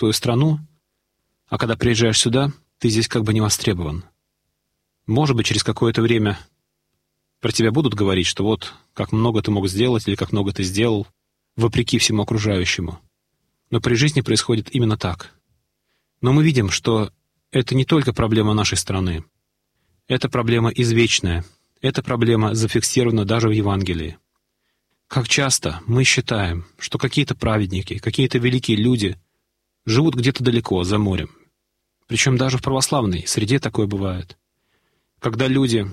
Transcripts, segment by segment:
твою страну, а когда приезжаешь сюда, ты здесь как бы не востребован. Может быть, через какое-то время про тебя будут говорить, что вот как много ты мог сделать или как много ты сделал, вопреки всему окружающему. Но при жизни происходит именно так. Но мы видим, что это не только проблема нашей страны. Это проблема извечная. Эта проблема зафиксирована даже в Евангелии. Как часто мы считаем, что какие-то праведники, какие-то великие люди живут где-то далеко, за морем. Причем даже в православной среде такое бывает. Когда люди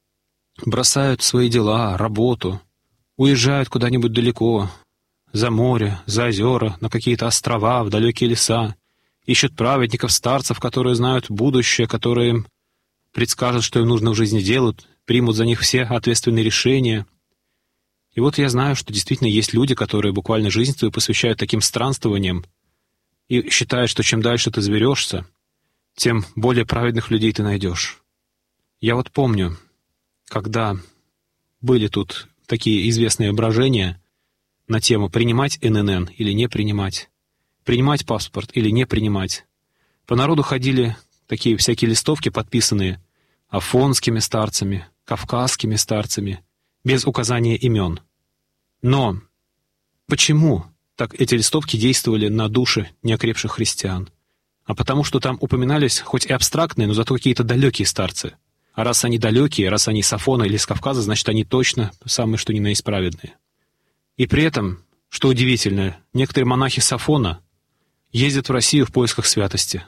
бросают свои дела, работу, уезжают куда-нибудь далеко, за море, за озера, на какие-то острова, в далекие леса, ищут праведников, старцев, которые знают будущее, которые им предскажут, что им нужно в жизни делать, примут за них все ответственные решения. И вот я знаю, что действительно есть люди, которые буквально жизнь свою посвящают таким странствованиям и считают, что чем дальше ты заберешься, тем более праведных людей ты найдешь. Я вот помню, когда были тут такие известные брожения на тему «принимать ННН или не принимать», «принимать паспорт или не принимать», по народу ходили такие всякие листовки, подписанные афонскими старцами, кавказскими старцами, без указания имен. Но почему так эти листовки действовали на души неокрепших христиан? А потому что там упоминались хоть и абстрактные, но зато какие-то далекие старцы. А раз они далекие, раз они с Афона или с Кавказа, значит, они точно самые что ни на есть праведные. И при этом, что удивительно, некоторые монахи с Афона ездят в Россию в поисках святости.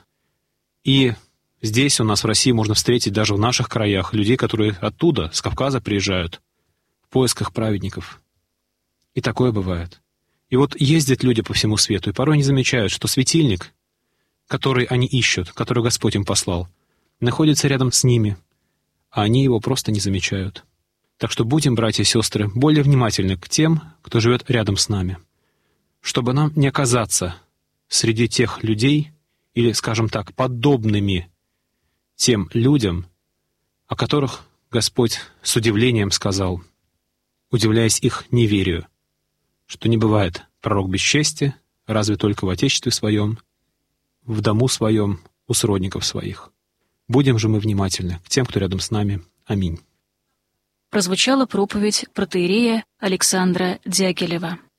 И здесь у нас в России можно встретить даже в наших краях людей, которые оттуда, с Кавказа, приезжают в поисках праведников. И такое бывает. И вот ездят люди по всему свету, и порой не замечают, что светильник, который они ищут, который Господь им послал, находится рядом с ними, а они его просто не замечают. Так что будем, братья и сестры, более внимательны к тем, кто живет рядом с нами, чтобы нам не оказаться среди тех людей, или, скажем так, подобными тем людям, о которых Господь с удивлением сказал, удивляясь их неверию, что не бывает пророк без чести, разве только в Отечестве своем, в дому своем, у сродников своих. Будем же мы внимательны к тем, кто рядом с нами. Аминь. Прозвучала проповедь протоиерея Александра Дягилева.